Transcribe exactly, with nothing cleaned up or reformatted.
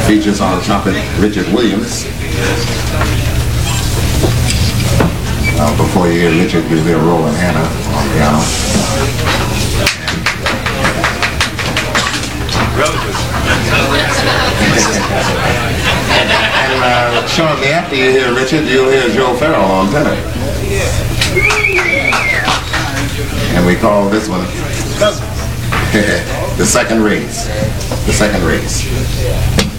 Features on trumpet Richard Williams. Uh, before you hear Richard, you hear Roland Hanna on piano. And uh, shortly after you hear Richard, you'll hear Joe Farrell on tenor. And we call this one the second race. The second race.